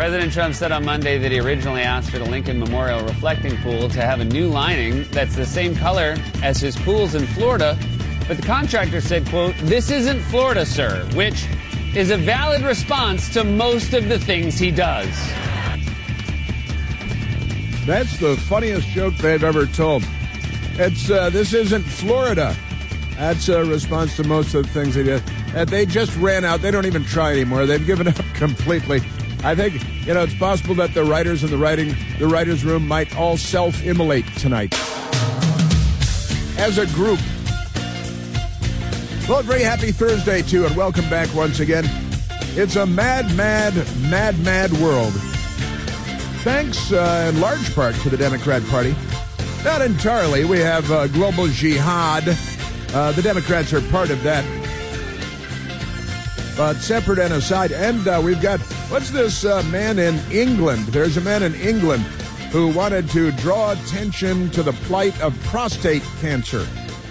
President Trump said on Monday that he originally asked for the Lincoln Memorial reflecting pool to have a new lining that's the same color as his pools in Florida. But the contractor said, quote, "This isn't Florida, sir," which is a valid response to most of the things he does. That's the funniest joke they've ever told. It's this isn't Florida. That's a response to most of the things they did. They just ran out. They don't even try anymore. They've given up completely. I think, it's possible that the writers in the writers' room might all self-immolate tonight as a group. Well, very happy Thursday, too, and welcome back once again. It's a mad, mad, mad, mad world. Thanks in large part to the Democrat Party. Not entirely. We have global jihad. The Democrats are part of that. But separate and aside, and we've got, what's this man in England? There's a man in England who wanted to draw attention to the plight of prostate cancer.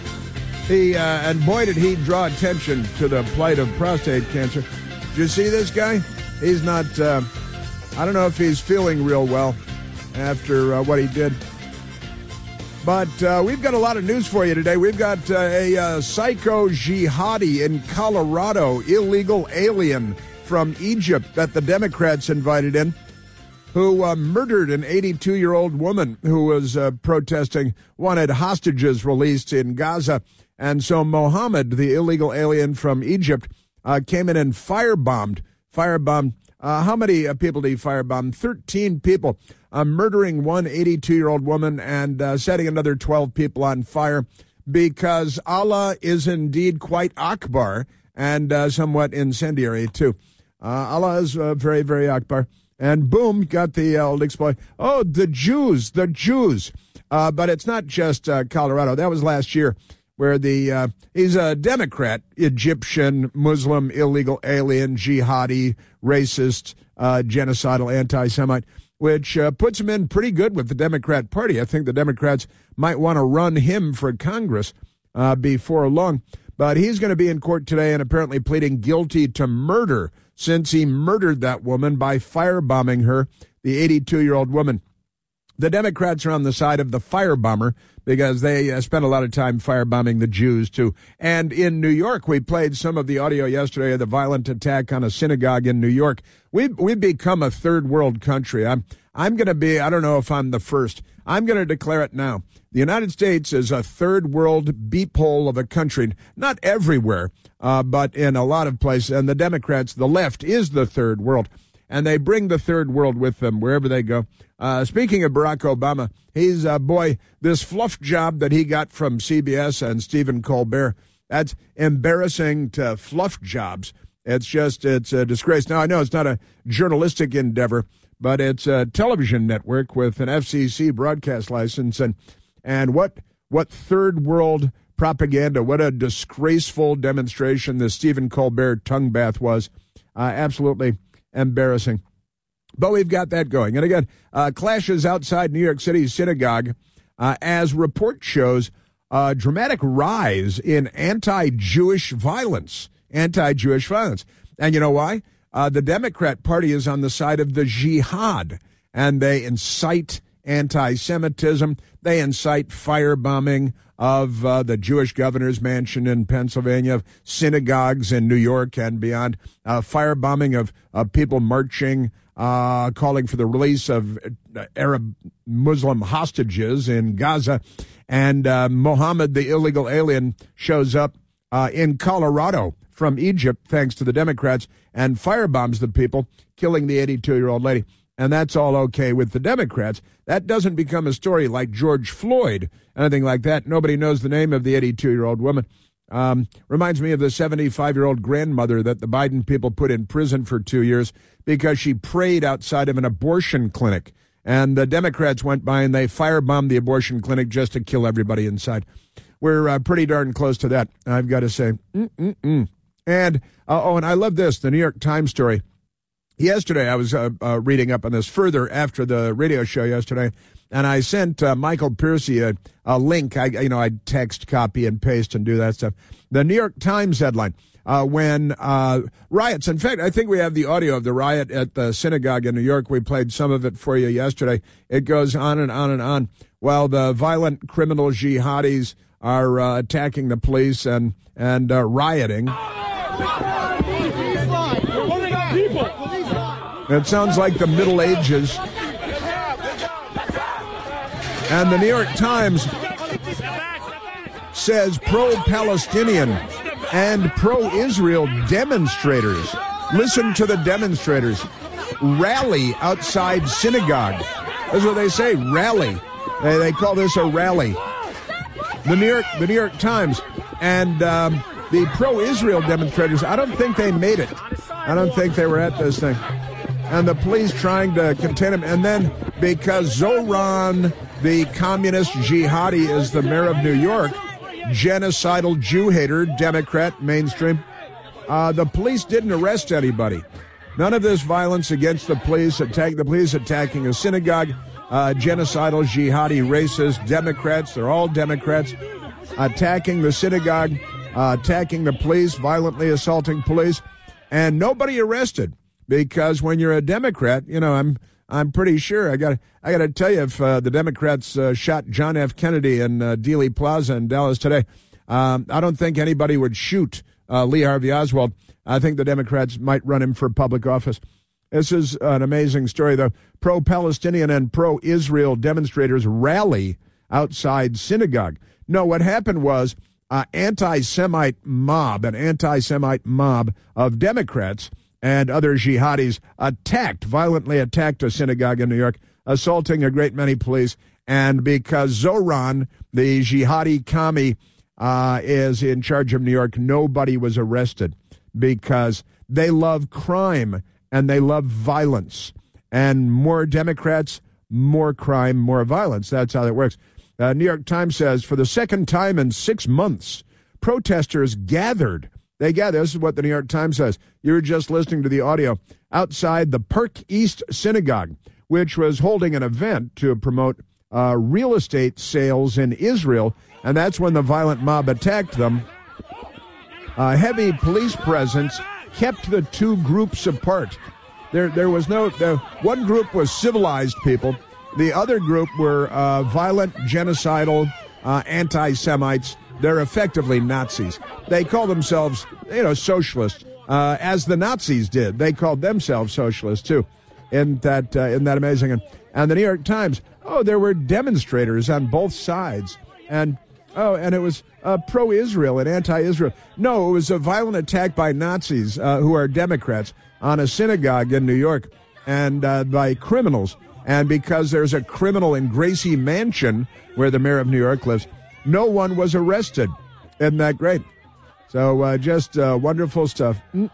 And boy, did he draw attention to the plight of prostate cancer. Did you see this guy? He's not, I don't know if he's feeling real well after what he did. But we've got a lot of news for you today. We've got a psycho jihadi in Colorado, illegal alien from Egypt that the Democrats invited in, who murdered an 82-year-old woman who was protesting, wanted hostages released in Gaza. And so Mohammed, the illegal alien from Egypt, came in and firebombed. How many people did he firebomb? 13 people, murdering one 82-year-old woman and setting another 12 people on fire because Allah is indeed quite Akbar and somewhat incendiary, too. Allah is very, very Akbar. And boom, got the old exploit. Oh, the Jews. But it's not just Colorado. That was last year, where he's a Democrat, Egyptian, Muslim, illegal alien, jihadi, racist, genocidal, anti-Semite, which puts him in pretty good with the Democrat Party. I think the Democrats might want to run him for Congress before long. But he's going to be in court today and apparently pleading guilty to murder since he murdered that woman by firebombing her, the 82-year-old woman. The Democrats are on the side of the firebomber because they spent a lot of time firebombing the Jews, too. And in New York, we played some of the audio yesterday of the violent attack on a synagogue in New York. We've become a third world country. I'm going to be, I don't know if I'm the first. I'm going to declare it now. The United States is a third world beep hole of a country. Not everywhere, but in a lot of places. And the Democrats, the left, is the third world. And they bring the third world with them wherever they go. Speaking of Barack Obama, he's, this fluff job that he got from CBS and Stephen Colbert, that's embarrassing to fluff jobs. It's a disgrace. Now, I know it's not a journalistic endeavor, but it's a television network with an FCC broadcast license. And what third world propaganda, what a disgraceful demonstration the Stephen Colbert tongue bath was. Absolutely embarrassing. But we've got that going. And again, clashes outside New York City synagogue as report shows a dramatic rise in anti-Jewish violence. And you know why? The Democrat Party is on the side of the jihad, and they incite anti-Semitism. They incite firebombing of the Jewish governor's mansion in Pennsylvania, synagogues in New York and beyond, firebombing of people marching, calling for the release of Arab Muslim hostages in Gaza. And Mohammed, the illegal alien, shows up in Colorado from Egypt, thanks to the Democrats, and firebombs the people, killing the 82-year-old lady. And that's all okay with the Democrats. That doesn't become a story like George Floyd, anything like that. Nobody knows the name of the 82-year-old woman. Reminds me of the 75-year-old grandmother that the Biden people put in prison for 2 years because she prayed outside of an abortion clinic. And the Democrats went by and they firebombed the abortion clinic just to kill everybody inside. We're pretty darn close to that, I've got to say. And I love this, the New York Times story. Yesterday, I was reading up on this further after the radio show yesterday, and I sent Michael Piercy a link. I text, copy, and paste and do that stuff. The New York Times headline, when riots. In fact, I think we have the audio of the riot at the synagogue in New York. We played some of it for you yesterday. It goes on and on and on. While the violent criminal jihadis are attacking the police and rioting. It sounds like the Middle Ages. And the New York Times says pro-Palestinian and pro-Israel demonstrators, listen to the demonstrators, rally outside synagogue. That's what they say, rally. They call this a rally. The New York Times and the pro-Israel demonstrators, I don't think they made it. I don't think they were at this thing. And the police trying to contain them. And then because Zoran, the communist jihadi, is the mayor of New York, genocidal Jew hater, Democrat, mainstream, the police didn't arrest anybody. None of this violence against the police, the police attacking a synagogue, genocidal jihadi racist Democrats, they're all Democrats, attacking the synagogue, attacking the police, violently assaulting police, and nobody arrested. Because when you're a Democrat, you know, I'm pretty sure I got to tell you, if the Democrats shot John F. Kennedy in Dealey Plaza in Dallas today, I don't think anybody would shoot Lee Harvey Oswald. I think the Democrats might run him for public office. This is an amazing story, though. Pro-Palestinian and pro-Israel demonstrators rally outside synagogue. No, what happened was an anti-Semite mob of Democrats and other jihadis violently attacked a synagogue in New York, assaulting a great many police. And because Zoran, the jihadi commie, is in charge of New York, nobody was arrested because they love crime and they love violence. And more Democrats, more crime, more violence. That's how it works. New York Times says, for the second time in 6 months, protesters gathered. This is what the New York Times says. You were just listening to the audio. Outside the Park East Synagogue, which was holding an event to promote real estate sales in Israel, and that's when the violent mob attacked them. Heavy police presence kept the two groups apart. There was one group was civilized people. The other group were violent, genocidal, anti-Semites. They're effectively Nazis. They call themselves, socialists, as the Nazis did. They called themselves socialists too. Isn't that amazing? And the New York Times, there were demonstrators on both sides, and it was pro-Israel and anti-Israel. No, it was a violent attack by Nazis who are Democrats on a synagogue in New York, and by criminals. And because there's a criminal in Gracie Mansion, where the mayor of New York lives, no one was arrested. Isn't that great? So just wonderful stuff.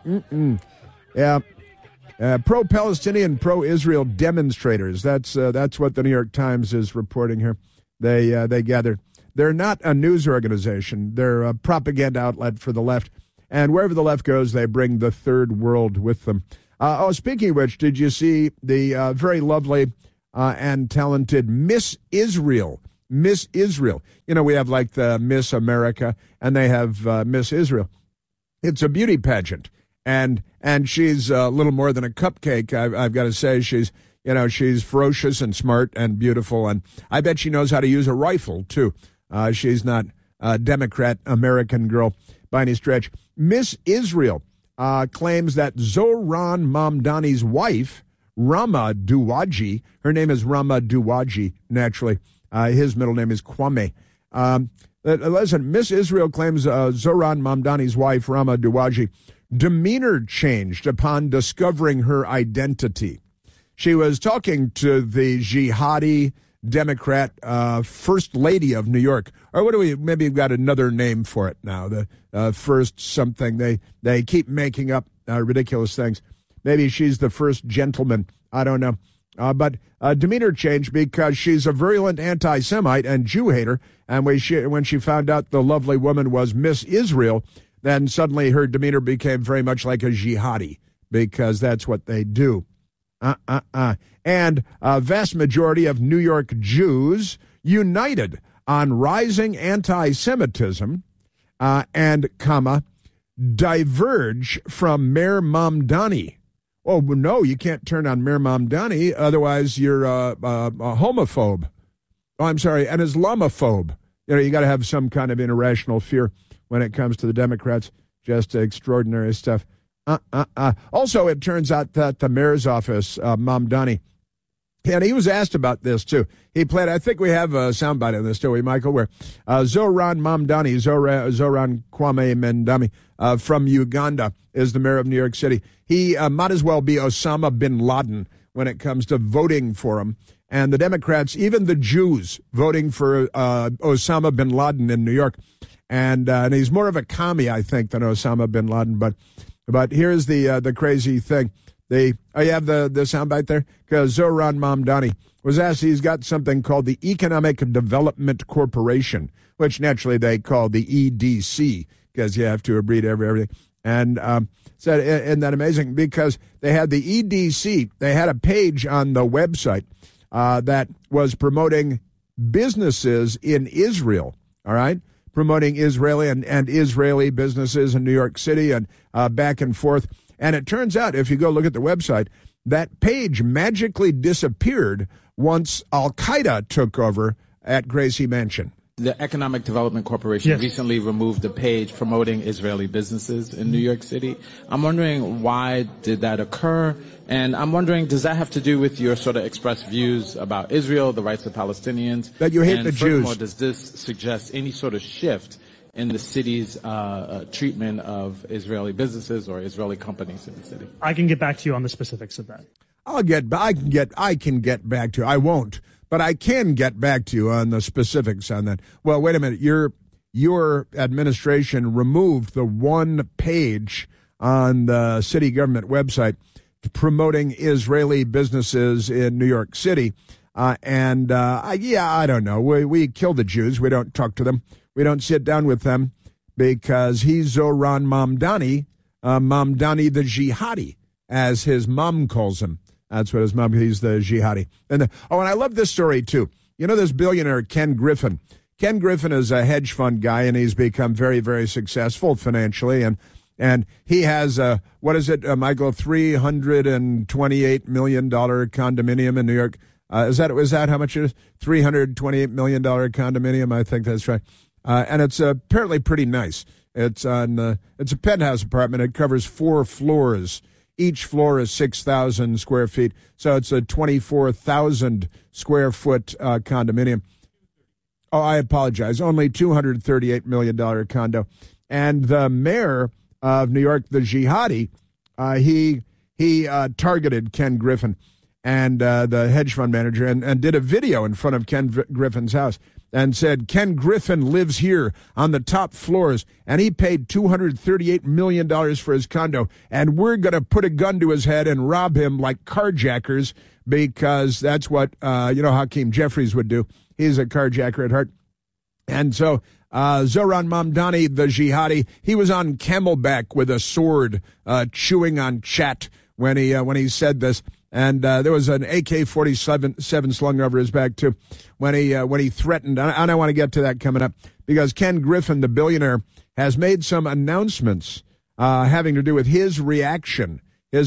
Yeah. Pro-Palestinian, pro-Israel demonstrators. That's what the New York Times is reporting here. They gathered. They're not a news organization. They're a propaganda outlet for the left. And wherever the left goes, they bring the third world with them. Speaking of which, did you see the very lovely and talented Miss Israel? Miss Israel. We have like the Miss America, and they have Miss Israel. It's a beauty pageant, and she's a little more than a cupcake. I've got to say, she's ferocious and smart and beautiful, and I bet she knows how to use a rifle too. She's not a Democrat American girl by any stretch. Miss Israel claims that Zoran Mamdani's wife, Rama Douaji, her name is Rama Douaji, naturally. His middle name is Kwame. Listen, Miss Israel claims Zoran Mamdani's wife, Rama Douaji, demeanor changed upon discovering her identity. She was talking to the jihadi Democrat First Lady of New York. Or maybe we've got another name for it now, the first something. They keep making up ridiculous things. Maybe she's the first gentleman. I don't know. But demeanor changed because she's a virulent anti-Semite and Jew hater. And when she found out the lovely woman was Miss Israel, then suddenly her demeanor became very much like a jihadi, because that's what they do. And a vast majority of New York Jews united on rising anti-Semitism and, diverge from Mayor Mamdani. Oh, no, you can't turn on Mayor Mamdani, otherwise you're a homophobe. Oh, I'm sorry, an Islamophobe. You got to have some kind of irrational fear when it comes to the Democrats. Just extraordinary stuff. Also, it turns out that the mayor's office, Mamdani, and he was asked about this, too. He played, I think we have a soundbite on this, do we, Michael, where Zoran Mamdani, Zoran Kwame Mamdani from Uganda is the mayor of New York City. He might as well be Osama bin Laden when it comes to voting for him. And the Democrats, even the Jews, voting for Osama bin Laden in New York. And he's more of a commie, I think, than Osama bin Laden. But here's the crazy thing. You have the soundbite there? Because Zoran Mamdani was asked, he's got something called the Economic Development Corporation, which naturally they call the EDC, because you have to abbreviate everything. And said, isn't that amazing? Because they had the EDC, they had a page on the website that was promoting businesses in Israel, all right? Promoting Israeli and Israeli businesses in New York City and back and forth. And it turns out, if you go look at the website, that page magically disappeared once Al-Qaeda took over at Gracie Mansion. The Economic Development Corporation recently removed the page promoting Israeli businesses in New York City. I'm wondering, why did that occur? And I'm wondering, does that have to do with your sort of expressed views about Israel, the rights of Palestinians? That you hate the furthermore, Jews. Does this suggest any sort of shift in the city's treatment of Israeli businesses or Israeli companies in the city? I can get back to you on the specifics of that. I can get back to you. I won't, but I can get back to you on the specifics on that. Well, wait a minute. Your administration removed the one page on the city government website promoting Israeli businesses in New York City. I don't know. We kill the Jews. We don't talk to them. We don't sit down with them because he's Zoran Mamdani, Mamdani the jihadi, as his mom calls him. That's what his mom, he's the jihadi. And I love this story, too. You know this billionaire, Ken Griffin. Ken Griffin is a hedge fund guy, and he's become very, very successful financially. And he has, Michael, $328 million condominium in New York. Is that how much it is? $328 million condominium, I think that's right. And it's apparently pretty nice. It's a penthouse apartment. It covers 4 floors. Each floor is 6,000 square feet. So it's a 24,000 square foot condominium. Oh, I apologize. Only $238 million condo. And the mayor of New York, the jihadi, he targeted Ken Griffin and the hedge fund manager and did a video in front of Ken Griffin's house and said, Ken Griffin lives here on the top floors, and he paid $238 million for his condo, and we're going to put a gun to his head and rob him like carjackers because that's what, Hakeem Jeffries would do. He's a carjacker at heart. And so Zoran Mamdani, the jihadi, he was on Camelback with a sword chewing on chat when he said this. And there was an AK-47 slung over his back, too, when he threatened. And I want to get to that coming up, because Ken Griffin, the billionaire, has made some announcements having to do with his reaction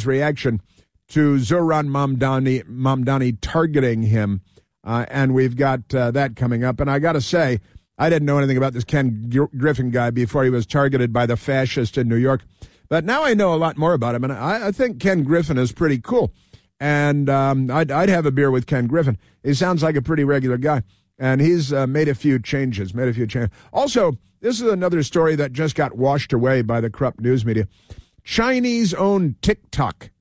to Zoran Mamdani targeting him. And we've got that coming up. And I got to say, I didn't know anything about this Ken Griffin guy before he was targeted by the fascist in New York. But now I know a lot more about him, and I think Ken Griffin is pretty cool. And I'd have a beer with Ken Griffin. He sounds like a pretty regular guy, and he's made a few changes. Also, this is another story that just got washed away by the corrupt news media. Chinese-owned TikTok.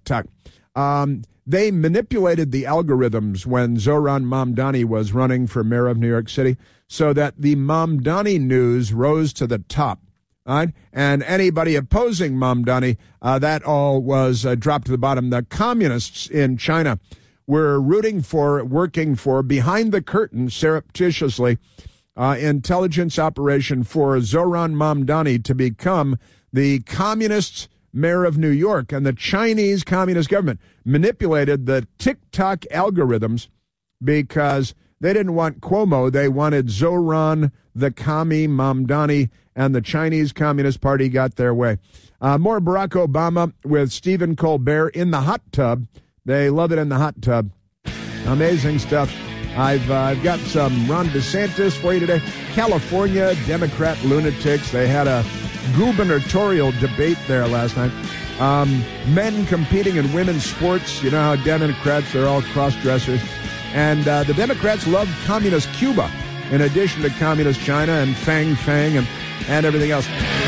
They manipulated the algorithms when Zoran Mamdani was running for mayor of New York City so that the Mamdani news rose to the top. Right? And anybody opposing Mamdani, that all was dropped to the bottom. The communists in China were working for, behind the curtain, surreptitiously, intelligence operation for Zoran Mamdani to become the communist mayor of New York. And the Chinese Communist government manipulated the TikTok algorithms because they didn't want Cuomo. They wanted Zoran, the commie Mamdani, and the Chinese Communist Party got their way. More Barack Obama with Stephen Colbert in the hot tub. They love it in the hot tub. Amazing stuff. I've got some Ron DeSantis for you today. California Democrat lunatics. They had a gubernatorial debate there last night. Men competing in women's sports. You know how Democrats, they're all cross-dressers. And the Democrats love communist Cuba in addition to communist China and Fang and everything else.